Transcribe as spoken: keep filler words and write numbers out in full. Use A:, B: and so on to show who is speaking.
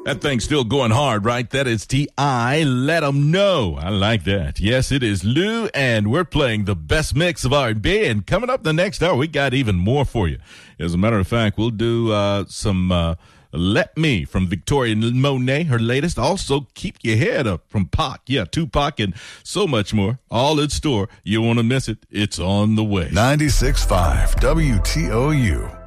A: That thing's still going hard, right? That is T I Let 'Em Know. I like that. Yes, it is Lou, and we're playing the best mix of R and B. And coming up the next hour, we got even more for you. As a matter of fact, we'll do uh, some uh, Let Me from Victoria Monet, her latest. Also, Keep Your Head Up from Pac. Yeah, Tupac, and so much more. All in store. You won't want to miss it. It's on the way.
B: ninety-six point five W T O U.